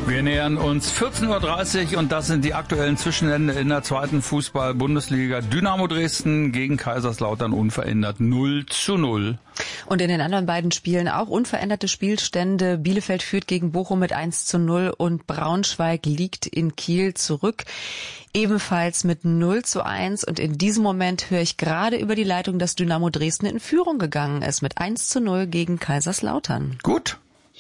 Wir nähern uns 14:30 Uhr und das sind die aktuellen Zwischenstände in der zweiten Fußball-Bundesliga. Dynamo Dresden gegen Kaiserslautern unverändert 0:0. Und in den anderen beiden Spielen auch unveränderte Spielstände. Bielefeld führt gegen Bochum mit 1:0 und Braunschweig liegt in Kiel zurück. Ebenfalls mit 0:1 und in diesem Moment höre ich gerade über die Leitung, dass Dynamo Dresden in Führung gegangen ist mit 1:0 gegen Kaiserslautern. Gut.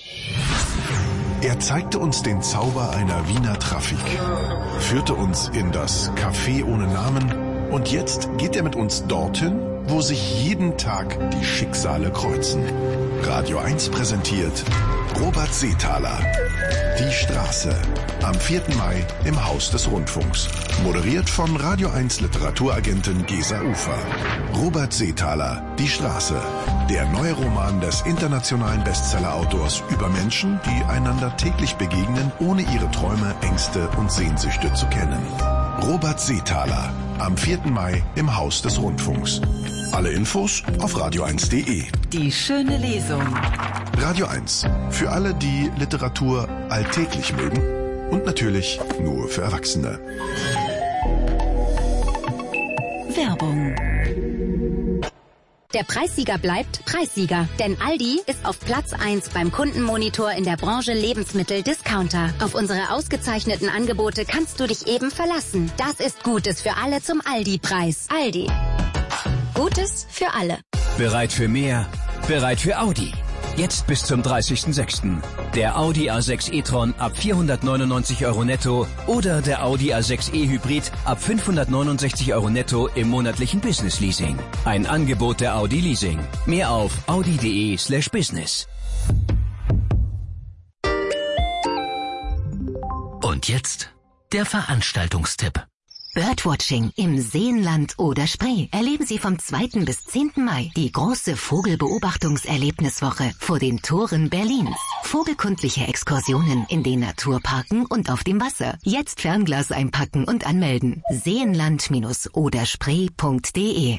Er zeigte uns den Zauber einer Wiener Trafik, führte uns in das Café ohne Namen und jetzt geht er mit uns dorthin, wo sich jeden Tag die Schicksale kreuzen. Radio 1 präsentiert Robert Seethaler. Die Straße. Am 4. Mai im Haus des Rundfunks. Moderiert von Radio 1 Literaturagentin Gesa Ufer. Robert Seethaler. Die Straße. Der neue Roman des internationalen Bestseller-Autors über Menschen, die einander täglich begegnen, ohne ihre Träume, Ängste und Sehnsüchte zu kennen. Robert Seethaler. Am 4. Mai im Haus des Rundfunks. Alle Infos auf radio1.de. Die schöne Lesung. Radio 1. Für alle, die Literatur alltäglich mögen und natürlich nur für Erwachsene. Werbung. Der Preissieger bleibt Preissieger, denn Aldi ist auf Platz 1 beim Kundenmonitor in der Branche Lebensmittel-Discounter. Auf unsere ausgezeichneten Angebote kannst du dich eben verlassen. Das ist Gutes für alle zum Aldi-Preis. Aldi. Gutes für alle. Bereit für mehr? Bereit für Audi. Jetzt bis zum 30.06. Der Audi A6 e-tron ab 499 € netto oder der Audi A6 e-Hybrid ab 569 € netto im monatlichen Business-Leasing. Ein Angebot der Audi Leasing. Mehr auf audi.de/business. Und jetzt der Veranstaltungstipp. Birdwatching im Seenland oder Spree erleben Sie vom 2. bis 10. Mai die große Vogelbeobachtungserlebniswoche vor den Toren Berlins. Vogelkundliche Exkursionen in den Naturparken und auf dem Wasser. Jetzt Fernglas einpacken und anmelden. Seenland-oder-spree.de.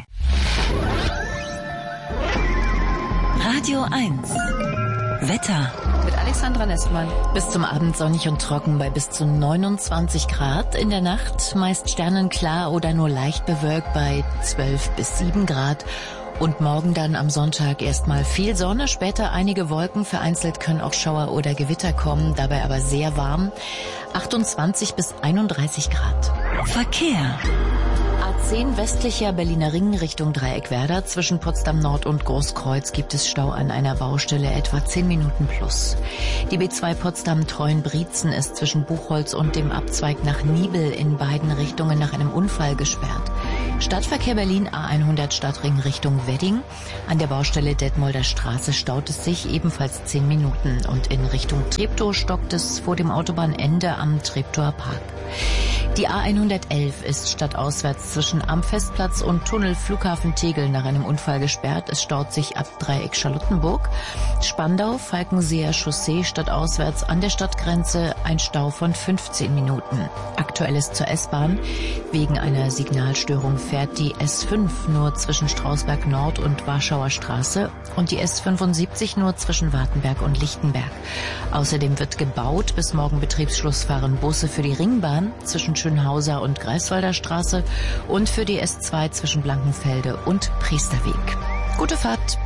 Radio 1. Wetter. Mit Alexandra Nestmann. Bis zum Abend sonnig und trocken bei bis zu 29 Grad. In der Nacht meist sternenklar oder nur leicht bewölkt bei 12 bis 7 Grad. Und morgen dann am Sonntag erstmal viel Sonne, später einige Wolken. Vereinzelt können auch Schauer oder Gewitter kommen, dabei aber sehr warm. 28 bis 31 Grad. Verkehr. A10 westlicher Berliner Ring Richtung Dreieckwerder. Zwischen Potsdam Nord und Großkreuz gibt es Stau an einer Baustelle, etwa 10 Minuten plus. Die B2 Potsdam-Treuenbrietzen ist zwischen Buchholz und dem Abzweig nach Niebel in beiden Richtungen nach einem Unfall gesperrt. Stadtverkehr Berlin A100 Stadtring Richtung Wedding. An der Baustelle Detmolder Straße staut es sich ebenfalls 10 Minuten. Und in Richtung Treptow stockt es vor dem Autobahnende am Treptower Park. Die A111 ist stadtauswärts zwischen am Festplatz und Tunnel Flughafen Tegel nach einem Unfall gesperrt. Es staut sich ab Dreieck Charlottenburg. Spandau, Falkenseer Chaussee stadtauswärts an der Stadtgrenze ein Stau von 15 Minuten. Aktuelles zur S-Bahn. Wegen einer Signalstörung fährt die S5 nur zwischen Strausberg Nord und Warschauer Straße und die S75 nur zwischen Wartenberg und Lichtenberg. Außerdem wird gebaut. Bis morgen Betriebsschluss fahren Busse für die Ringbahn zwischen Schönhauser und Greifswalder Straße und für die S2 zwischen Blankenfelde und Priesterweg. Gute Fahrt.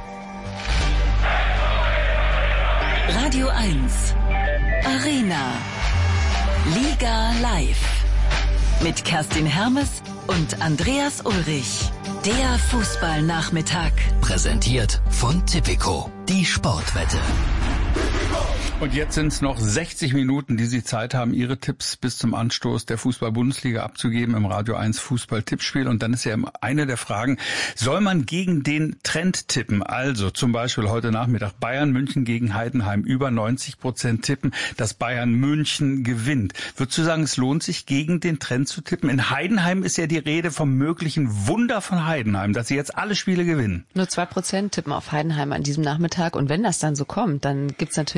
Radio 1. Arena. Liga live. Mit Kerstin Hermes und Andreas Ulrich. Der Fußballnachmittag. Präsentiert von Tipico. Die Sportwette. Und jetzt sind es noch 60 Minuten, die Sie Zeit haben, Ihre Tipps bis zum Anstoß der Fußball-Bundesliga abzugeben im Radio 1 Fußball-Tippspiel. Und dann ist ja eine der Fragen, soll man gegen den Trend tippen? Also zum Beispiel heute Nachmittag Bayern München gegen Heidenheim, über 90% tippen, dass Bayern München gewinnt. Würdest du sagen, es lohnt sich, gegen den Trend zu tippen? In Heidenheim ist ja die Rede vom möglichen Wunder von Heidenheim, dass sie jetzt alle Spiele gewinnen. Nur 2% tippen auf Heidenheim an diesem Nachmittag. Und wenn das dann so kommt, dann gibt's natürlich wahnsinnig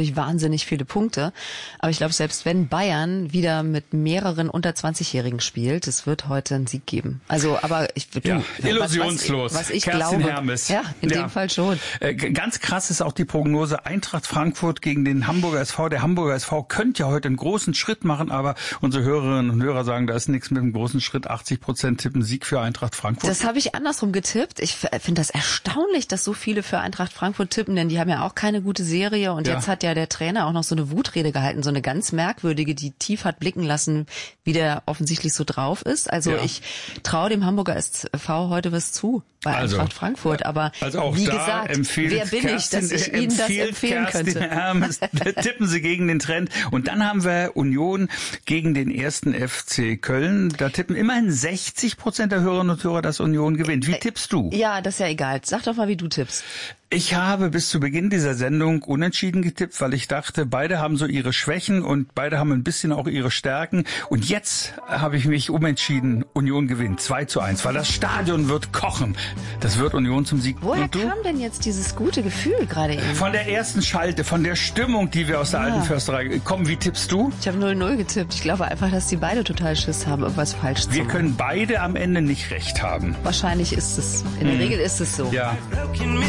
wahnsinnig viele Punkte. Aber ich glaube, selbst wenn Bayern wieder mit mehreren unter 20-Jährigen spielt, es wird heute einen Sieg geben. Also, aber illusionslos. Was ich Kerstin glaube. Hermes. Ja, in dem Fall schon. Ganz krass ist auch die Prognose Eintracht Frankfurt gegen den Hamburger SV. Der Hamburger SV könnte ja heute einen großen Schritt machen, aber unsere Hörerinnen und Hörer sagen, da ist nichts mit einem großen Schritt. 80% tippen Sieg für Eintracht Frankfurt. Das habe ich andersrum getippt. Ich finde das erstaunlich, dass so viele für Eintracht Frankfurt tippen, denn die haben ja auch keine gute Serie und jetzt hat ja der Trainer auch noch so eine Wutrede gehalten, so eine ganz merkwürdige, die tief hat blicken lassen, wie der offensichtlich so drauf ist. Also ich traue dem Hamburger SV heute was zu bei Eintracht Frankfurt, aber auch wie da gesagt, wer bin ich, dass ich Ihnen das empfehlen könnte? Hermes, tippen Sie gegen den Trend. Und dann haben wir Union gegen den 1. FC Köln. Da tippen immerhin 60% der Hörerinnen und Hörer, dass Union gewinnt. Wie tippst du? Ja, das ist ja egal. Sag doch mal, wie du tippst. Ich habe bis zu Beginn dieser Sendung unentschieden getippt, weil ich dachte, beide haben so ihre Schwächen und beide haben ein bisschen auch ihre Stärken. Und jetzt habe ich mich umentschieden. Union gewinnt 2:1, weil das Stadion wird kochen. Das wird Union zum Sieg. Woher kam denn jetzt dieses gute Gefühl gerade eben? Von der ersten Schalte, von der Stimmung, die wir aus der alten Försterei. Komm, wie tippst du? Ich habe 0-0 getippt. Ich glaube einfach, dass die beide total Schiss haben, irgendwas falsch zu machen. Wir können beide am Ende nicht recht haben. Wahrscheinlich ist es. In der Regel ist es so. Ja.